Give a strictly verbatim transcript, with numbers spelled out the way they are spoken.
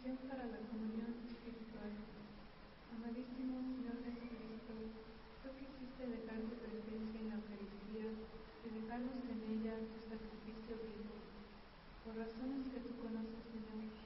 Oración para la comunión espiritual. Amadísimo Señor Jesucristo, tú quisiste dejar tu presencia en la Eucaristía y dejarnos en ella tu sacrificio vivo. Por razones que tú conoces, Señor,